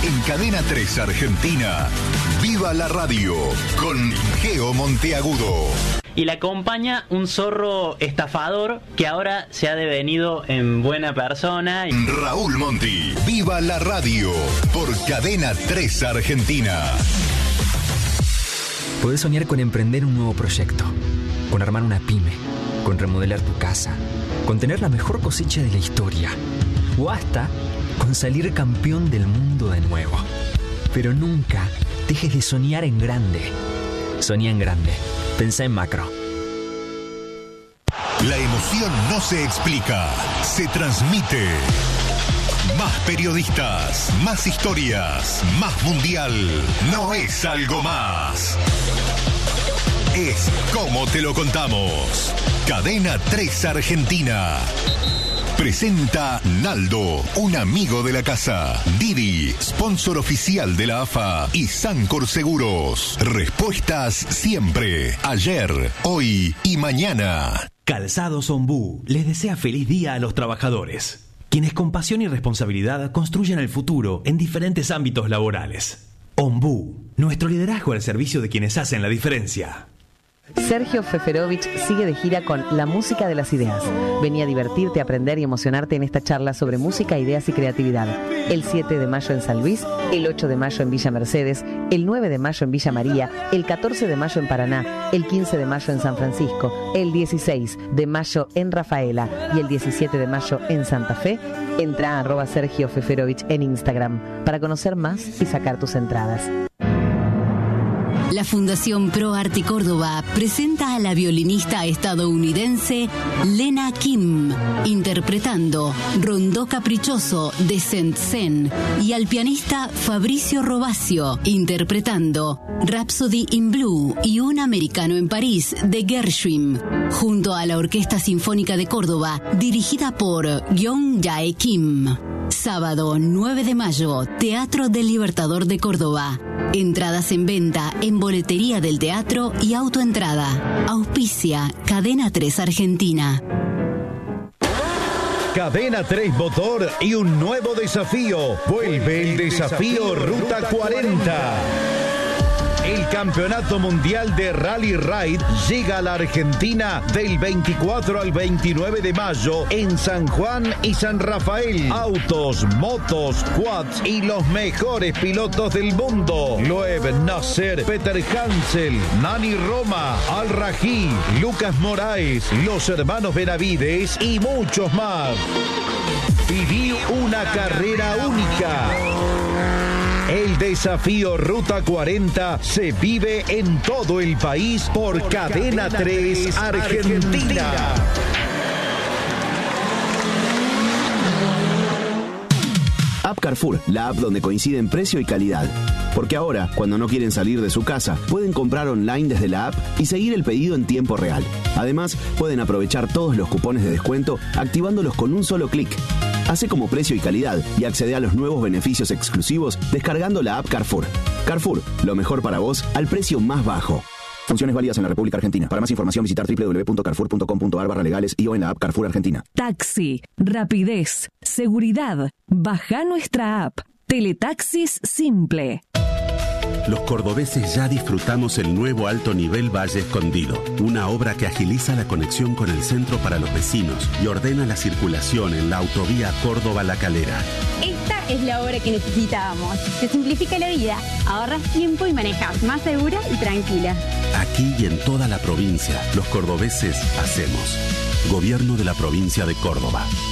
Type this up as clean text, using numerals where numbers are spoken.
En Cadena 3 Argentina, Viva la Radio, con Geo Monteagudo. Y le acompaña un zorro estafador que ahora se ha devenido en buena persona. Raúl Monti, Viva la Radio, por Cadena 3 Argentina. Podés soñar con emprender un nuevo proyecto, con armar una pyme, con remodelar tu casa, con tener la mejor cosecha de la historia, o hasta con salir campeón del mundo de nuevo. Pero nunca dejes de soñar en grande. Soñá en grande. Pensá en macro. La emoción no se explica, se transmite. Más periodistas, más historias, más mundial. No es algo más. Es como te lo contamos. Cadena 3 Argentina. Presenta Naldo, un amigo de la casa. Didi, sponsor oficial de la AFA. Y Sancor Seguros. Respuestas siempre. Ayer, hoy y mañana. Calzados Ombú les desea feliz día a los trabajadores, quienes con pasión y responsabilidad construyen el futuro en diferentes ámbitos laborales. Ombú, nuestro liderazgo al servicio de quienes hacen la diferencia. Sergio Feferovich sigue de gira con La Música de las Ideas. Vení a divertirte, aprender y emocionarte en esta charla sobre música, ideas y creatividad. El 7 de mayo en San Luis, el 8 de mayo en Villa Mercedes, el 9 de mayo en Villa María, el 14 de mayo en Paraná, el 15 de mayo en San Francisco, el 16 de mayo en Rafaela y el 17 de mayo en Santa Fe. Entra a @Sergio Feferovich en Instagram para conocer más y sacar tus entradas. La Fundación Pro Arte Córdoba presenta a la violinista estadounidense Lena Kim, interpretando Rondó Caprichoso de Saint-Saëns, y al pianista Fabricio Robacio, interpretando Rhapsody in Blue y Un Americano en París de Gershwin, junto a la Orquesta Sinfónica de Córdoba, dirigida por Gyeong Jae Kim. Sábado 9 de mayo, Teatro del Libertador de Córdoba. Entradas en venta en boletería del teatro y autoentrada. Auspicia Cadena 3 Argentina. Cadena 3 Motor y un nuevo desafío. Vuelve el desafío Ruta 40. El Campeonato Mundial de Rally Ride llega a la Argentina del 24 al 29 de mayo en San Juan y San Rafael. Autos, motos, quads y los mejores pilotos del mundo. Loeb Nasser, Peter Hansel, Nani Roma, Al Rají, Lucas Moraes, los hermanos Benavides y muchos más. Viví una carrera única. El desafío Ruta 40 se vive en todo el país por Cadena 3 Argentina. App Carrefour, la app donde coinciden precio y calidad. Porque ahora, cuando no quieren salir de su casa, pueden comprar online desde la app y seguir el pedido en tiempo real. Además, pueden aprovechar todos los cupones de descuento activándolos con un solo clic. Hace como precio y calidad y accede a los nuevos beneficios exclusivos descargando la app Carrefour. Carrefour, lo mejor para vos al precio más bajo. Funciones válidas en la República Argentina. Para más información visitar www.carrefour.com.ar/legales y o en la app Carrefour Argentina. Taxi, rapidez, seguridad. Baja nuestra app. Teletaxis Simple. Los cordobeses ya disfrutamos el nuevo alto nivel Valle Escondido, una obra que agiliza la conexión con el centro para los vecinos y ordena la circulación en la autovía Córdoba-La Calera. Esta es la obra que necesitábamos. Te simplifica la vida, ahorras tiempo y manejas más segura y tranquila. Aquí y en toda la provincia, los cordobeses hacemos. Gobierno de la provincia de Córdoba.